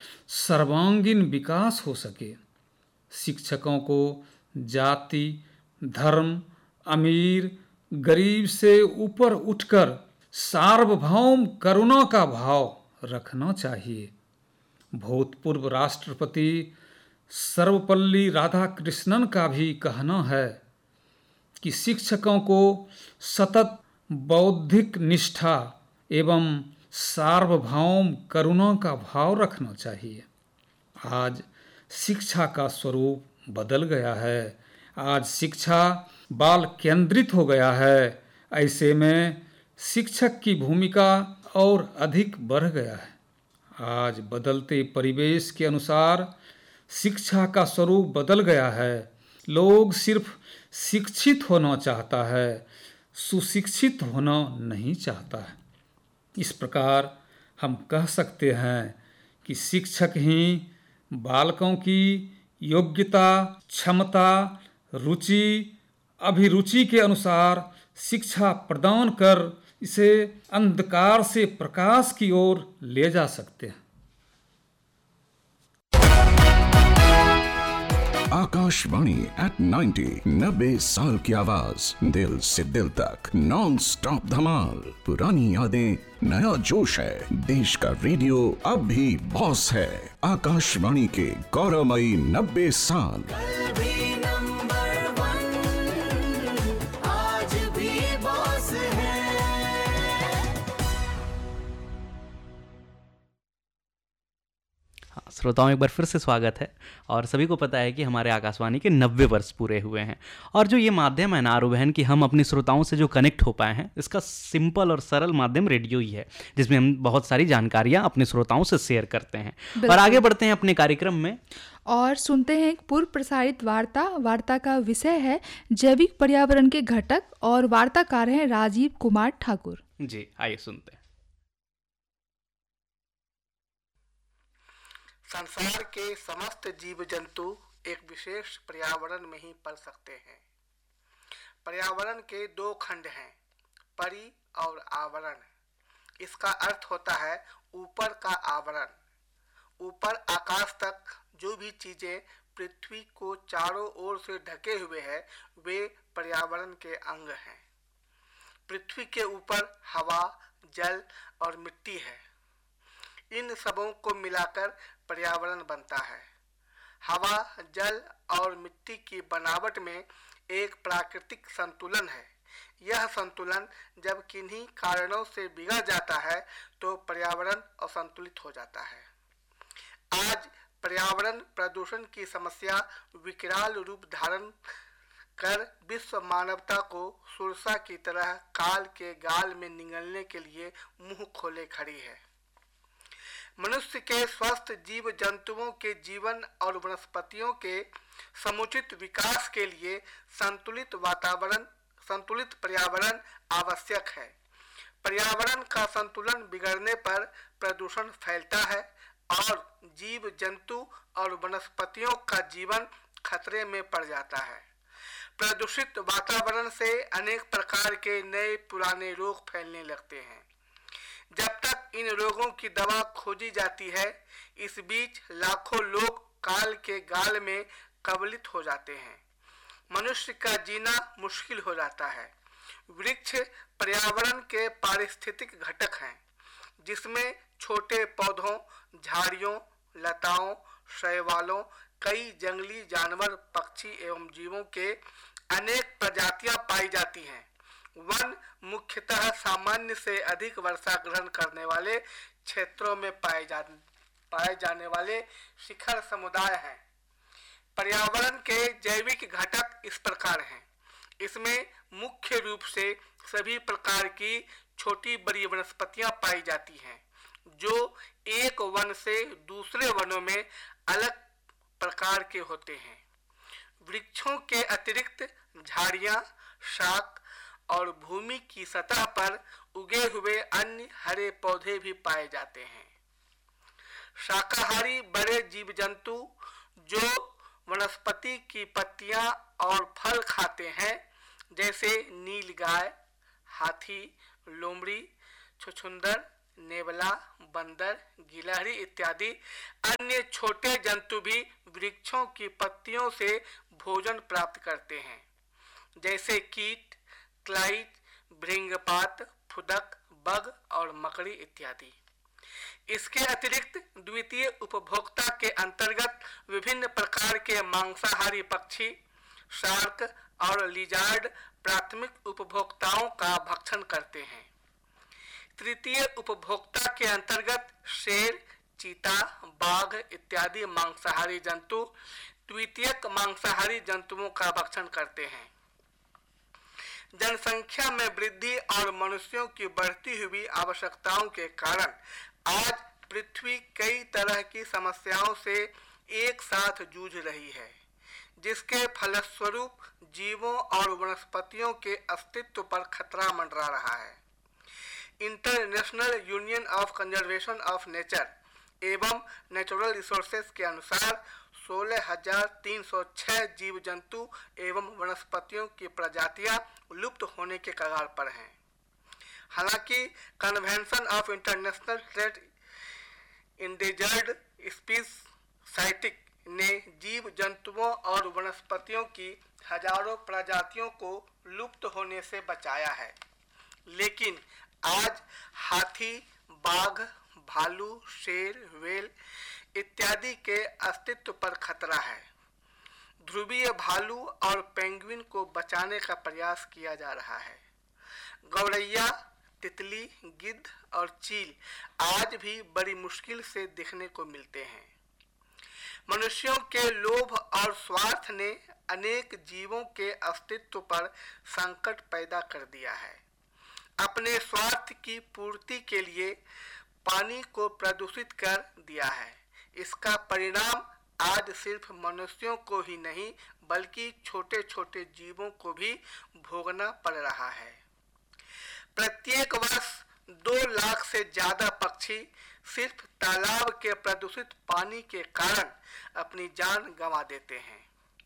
सर्वांगीण विकास हो सके। शिक्षकों को जाति, धर्म, अमीर, गरीब से ऊपर उठकर सार्वभौम करुणा का भाव रखना चाहिए। भूतपूर्व राष्ट्रपति सर्वपल्ली राधाकृष्णन का भी कहना है कि शिक्षकों को सतत बौद्धिक निष्ठा एवं सार्वभौम करुणा का भाव रखना चाहिए। आज शिक्षा का स्वरूप बदल गया है। आज शिक्षा बाल केंद्रित हो गया है। ऐसे में शिक्षक की भूमिका और अधिक बढ़ गया है। आज बदलते परिवेश के अनुसार शिक्षा का स्वरूप बदल गया है। लोग सिर्फ शिक्षित होना चाहता है, सुशिक्षित होना नहीं चाहता है। इस प्रकार हम कह सकते हैं कि शिक्षक ही बालकों की योग्यता, क्षमता, रुचि, अभिरुचि के अनुसार शिक्षा प्रदान कर इसे अंधकार से प्रकाश की ओर ले जा सकते हैं। आकाशवाणी एट 90 साल की आवाज, दिल से दिल तक नॉन स्टॉप धमाल। पुरानी यादें, नया जोश है। देश का रेडियो अब भी बॉस है। आकाशवाणी के गौरवमयी 90 साल। श्रोताओं, एक बार फिर से स्वागत है। और सभी को पता है कि हमारे आकाशवाणी के 90 वर्ष पूरे हुए हैं। और जो ये माध्यम है ना आरू बहन, कि हम अपने श्रोताओं से जो कनेक्ट हो पाए हैं, इसका सिंपल और सरल माध्यम रेडियो ही है, जिसमें हम बहुत सारी जानकारियाँ अपने श्रोताओं से शेयर करते हैं। और आगे बढ़ते हैं अपने कार्यक्रम में और सुनते हैं एक पूर्व प्रसारित वार्ता का विषय है जैविक पर्यावरण के घटक, और वार्ताकार हैं राजीव कुमार ठाकुर जी। आइए सुनते हैं। संसार के समस्त जीव जंतु एक विशेष पर्यावरण में ही पल सकते हैं। पर्यावरण के दो खंड हैं, परि और आवरण। इसका अर्थ होता है ऊपर का आवरण। ऊपर आकाश तक जो भी चीजें पृथ्वी को चारों ओर से ढके हुए हैं, वे पर्यावरण के अंग हैं। पृथ्वी के ऊपर हवा, जल और मिट्टी है। इन सबों को मिलाकर पर्यावरण बनता है। हवा, जल और मिट्टी की बनावट में एक प्राकृतिक संतुलन है। यह संतुलन जब किन्हीं कारणों से बिगड़ जाता है तो पर्यावरण असंतुलित हो जाता है। आज पर्यावरण प्रदूषण की समस्या विकराल रूप धारण कर विश्व मानवता को सुरसा की तरह काल के गाल में निगलने के लिए मुंह खोले खड़ी है। मनुष्य के स्वस्थ जीव जंतुओं के जीवन और वनस्पतियों के समुचित विकास के लिए संतुलित पर्यावरण आवश्यक है। पर्यावरण का संतुलन बिगड़ने पर प्रदूषण फैलता है और जीव जंतु और वनस्पतियों का जीवन खतरे में पड़ जाता है। प्रदूषित वातावरण से अनेक प्रकार के नए पुराने रोग फैलने लगते हैं। जब तक इन रोगों की दवा खोजी जाती है, इस बीच लाखों लोग काल के गाल में कबलित हो जाते हैं। मनुष्य का जीना मुश्किल हो जाता है। वृक्ष पर्यावरण के पारिस्थितिक घटक हैं, जिसमें छोटे पौधों, झाड़ियों, लताओं, शैवालों, कई जंगली जानवर, पक्षी एवं जीवों के अनेक प्रजातियां पाई जाती हैं। वन मुख्यतः सामान्य से अधिक वर्षा ग्रहण करने वाले क्षेत्रों में पाए जाने वाले शिखर समुदाय हैं। पर्यावरण के जैविक घटक इस प्रकार हैं। इसमें मुख्य रूप से सभी प्रकार की छोटी बड़ी वनस्पतियां पाई जाती हैं, जो एक वन से दूसरे वनों में अलग प्रकार के होते हैं। वृक्षों के अतिरिक्त झाड़ियां, शाक और भूमि की सतह पर उगे हुए अन्य हरे पौधे भी पाए जाते हैं। शाकाहारी बड़े जीव जंतु जो वनस्पति की पत्तियां और फल खाते हैं, जैसे नीलगाय, हाथी, लोमड़ी, छुछुंदर, नेवला, बंदर, गिलहरी इत्यादि अन्य छोटे जंतु भी वृक्षों की पत्तियों से भोजन प्राप्त करते हैं, जैसे कीट, क्लाइट, भृंगपात, फुदक, बग और मकड़ी इत्यादि। इसके अतिरिक्त द्वितीय उपभोक्ता के अंतर्गत विभिन्न प्रकार के मांसाहारी पक्षी, शार्क और लिजार्ड प्राथमिक उपभोक्ताओं का भक्षण करते हैं। तृतीय उपभोक्ता के अंतर्गत शेर, चीता, बाघ इत्यादि मांसाहारी जंतु द्वितीयक मांसाहारी जंतुओं का भक्षण करते हैं। जनसंख्या में वृद्धि और मनुष्यों की बढ़ती हुई आवश्यकताओं के कारण आज पृथ्वी कई तरह की समस्याओं से एक साथ जूझ रही है, जिसके फलस्वरूप जीवों और वनस्पतियों के अस्तित्व पर खतरा मंडरा रहा है। International union of conservation of nature एवं नेचुरल रिसोर्सेज के अनुसार 16,306 जीव जंतु एवं वनस्पतियों की प्रजातियां लुप्त होने के कगार पर हैं। हालांकि convention of international trade endangered species sciatic ने जीव जंतुओं और वनस्पतियों की हजारों प्रजातियों को लुप्त होने से बचाया है, लेकिन आज हाथी, बाघ, भालू, शेर, व्हेल इत्यादि के अस्तित्व पर खतरा है। ध्रुवीय भालू और पेंगुइन को बचाने का प्रयास किया जा रहा है। गौरैया, तितली, गिद्ध और चील आज भी बड़ी मुश्किल से दिखने को मिलते हैं। मनुष्यों के लोभ और स्वार्थ ने अनेक जीवों के अस्तित्व पर संकट पैदा कर दिया है। अपने स्वार्थ की पूर्ति के लिए पानी को प्रदूषित कर दिया है। इसका परिणाम आज सिर्फ मनुष्यों को ही नहीं बल्कि छोटे छोटे जीवों को भी भोगना पड़ रहा है। प्रत्येक वर्ष 2 लाख से ज्यादा पक्षी सिर्फ तालाब के प्रदूषित पानी के कारण अपनी जान गंवा देते हैं।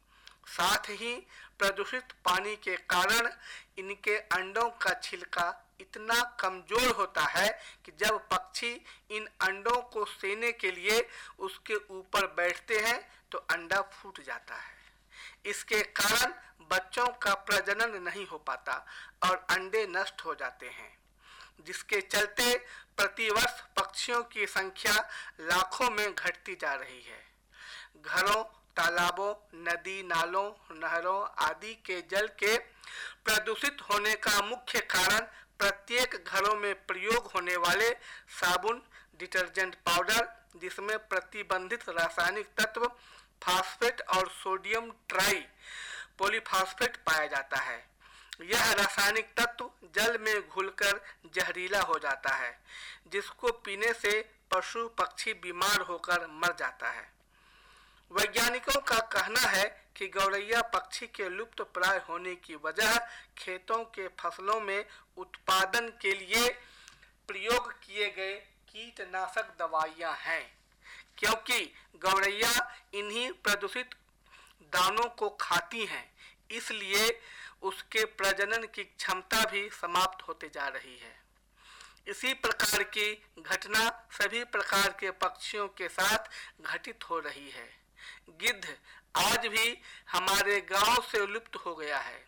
साथ ही प्रदूषित पानी के कारण इनके अंडों का छिलका इतना कमजोर होता है कि जब पक्षी इन अंडों को सेने के लिए उसके ऊपर बैठते हैं तो अंडा फूट जाता है। इसके कारण बच्चों का प्रजनन नहीं हो पाता और अंडे नष्ट हो जाते हैं, जिसके चलते प्रतिवर्ष पक्षियों की संख्या लाखों में घटती जा रही है। घरों, तालाबों, नदी नालों, नहरों आदि के जल के प्रदूषित होने का मुख्य कारण प्रत्येक घरों में प्रयोग होने वाले साबुन, डिटर्जेंट पाउडर, जिसमें प्रतिबंधित रासायनिक तत्व फास्फेट और सोडियम ट्राई पॉलीफास्फेट पाया जाता है। यह रासायनिक तत्व जल में घुलकर जहरीला हो जाता है, जिसको पीने से पशु पक्षी बीमार होकर मर जाता है। वैज्ञानिकों का कहना है कि गौरैया पक्षी के लुप्त प्राय होने की वजह खेतों के फसलों में उत्पादन के लिए प्रयोग किए गए कीटनाशक दवाइयां हैं, क्योंकि गौरैया इन्हीं प्रदूषित दानों को खाती हैं, इसलिए उसके प्रजनन की क्षमता भी समाप्त होते जा रही है। इसी प्रकार की घटना सभी प्रकार के पक्षियों के साथ घटित हो रही है। गिद्ध आज भी हमारे गांव से लुप्त हो गया है।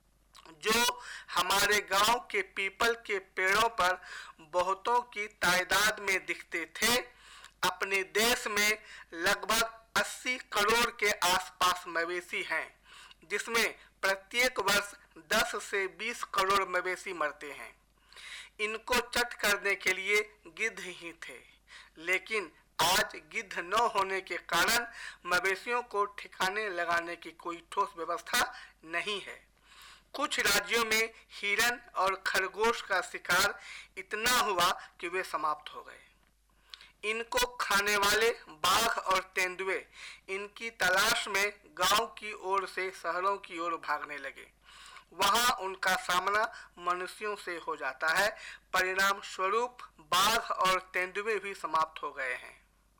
जो हमारे गांव के पीपल के पेड़ों पर बहुतों की तादाद में दिखते थे, अपने देश में लगभग 80 करोड़ के आसपास मवेशी हैं, जिसमें प्रत्येक वर्ष 10 से 20 करोड़ मवेशी मरते हैं। इनको चट करने के लिए गिद्ध ही थे, लेकिन आज गिद्ध न होने के कारण मवेशियों को ठिकाने लगाने की कोई ठोस व्यवस्था नहीं है। कुछ राज्यों में हिरन और खरगोश का शिकार इतना हुआ कि वे समाप्त हो गए। इनको खाने वाले बाघ और तेंदुए इनकी तलाश में गांव की ओर से शहरों की ओर भागने लगे। वहां उनका सामना मनुष्यों से हो जाता है। परिणाम स्वरूप बाघ और तेंदुए भी समाप्त हो गए हैं।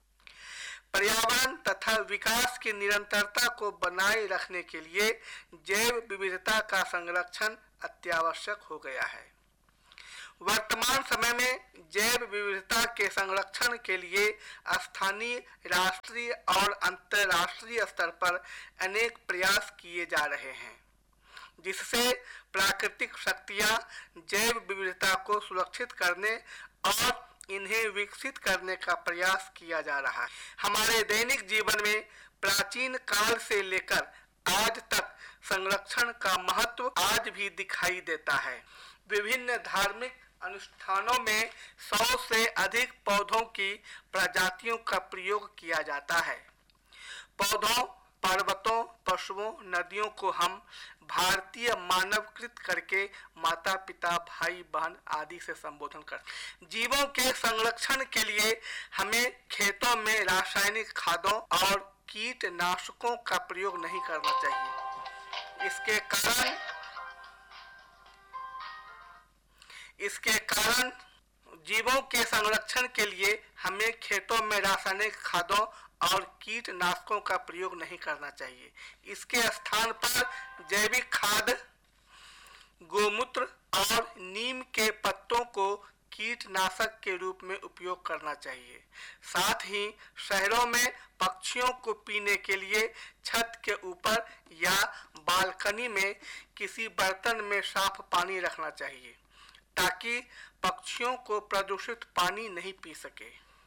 पर्यावरण तथा विकास की निरंतरता को बनाए रखने के लिए जैव विविधता का संरक्षण अत्यावश्यक हो गया है। वर्तमान समय में जैव विविधता के संरक्षण के लिए स्थानीय, राष्ट्रीय और अंतर्राष्ट्रीय स्तर पर अनेक प्रयास किए जा रहे हैं, जिससे प्राकृतिक शक्तियां जैव विविधता को सुरक्षित करने और इन्हें विकसित करने का प्रयास किया जा रहा है। हमारे दैनिक जीवन में प्राचीन काल से लेकर आज तक संरक्षण का महत्व आज भी दिखाई देता है। विभिन्न धार्मिक अनुष्ठानों में 100 से अधिक पौधों की प्रजातियों का प्रयोग किया जाता है। पौधों, पर्वतों, पशुओं, नदियों को हम भारतीय मानवकृत करके माता पिता, भाई बहन आदि से संबोधन करते हैं। जीवों के संरक्षण के लिए हमें खेतों में रासायनिक खादों और कीटनाशकों का प्रयोग नहीं करना चाहिए। इसके कारण जीवों के संरक्षण के लिए हमें खेतों में रासायनिक खादों और कीटनाशकों का प्रयोग नहीं करना चाहिए। इसके स्थान पर जैविक खाद, गोमूत्र और नीम के पत्तों को कीटनाशक के रूप में उपयोग करना चाहिए। साथ ही शहरों में पक्षियों को पीने के लिए छत के ऊपर या बालकनी में किसी बर्तन में साफ पानी रखना चाहिए, ताकि पक्षियों को प्रदूषित पानी नहीं पी सके।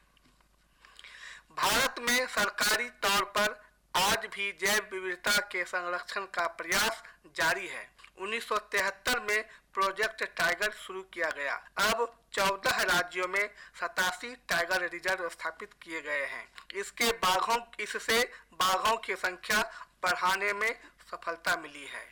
भारत में सरकारी तौर पर आज भी जैव विविधता के संरक्षण का प्रयास जारी है। 1973 में प्रोजेक्ट टाइगर शुरू किया गया। अब 14 राज्यों में 87 टाइगर रिजर्व स्थापित किए गए हैं। इससे बाघों की संख्या बढ़ाने में सफलता मिली है।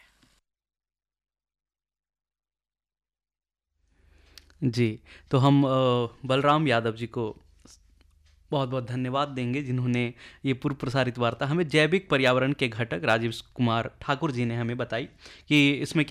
जी, तो हम बलराम यादव जी को बहुत बहुत धन्यवाद देंगे, जिन्होंने ये पूर्व प्रसारित वार्ता हमें जैविक पर्यावरण के घटक राजीव कुमार ठाकुर जी ने हमें बताई कि इसमें क्या